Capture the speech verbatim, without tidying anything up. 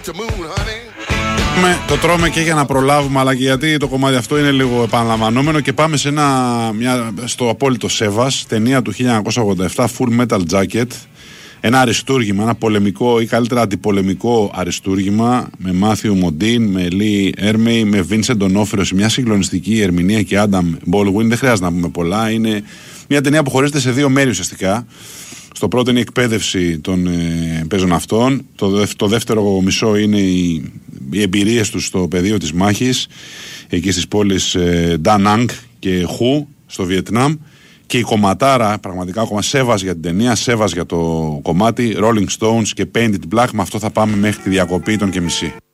Με, το τρώμε και για να προλάβουμε, αλλά και γιατί το κομμάτι αυτό είναι λίγο επαναλαμβανόμενο. Και πάμε σε ένα, μια, στο απόλυτο σέβας, ταινία του χίλια εννιακόσια ογδόντα επτά, Full Metal Jacket. Ένα αριστούργημα, ένα πολεμικό ή καλύτερα αντιπολεμικό αριστούργημα με Μάθιου Μοντίν, με Λί Έρμεϊ, με Βίνσεντ Ντονόφριο σε μια συγκλονιστική ερμηνεία και Άνταμ Μπόλγουιν. Δεν χρειάζεται να πούμε πολλά. Είναι μια ταινία που χωρίζεται σε δύο μέρη ουσιαστικά. Στο πρώτο είναι η εκπαίδευση των ε, παίζων αυτών. Το, δευ, το δεύτερο μισό είναι οι, οι εμπειρίες τους στο πεδίο της μάχης, εκεί στις πόλεις ε, Da Nang και Χου στο Βιετνάμ. Και η κομματάρα, πραγματικά ακόμα σέβας για την ταινία, σέβας για το κομμάτι, Rolling Stones και Painted Black. Με αυτό θα πάμε μέχρι τη διακοπή των και μισή.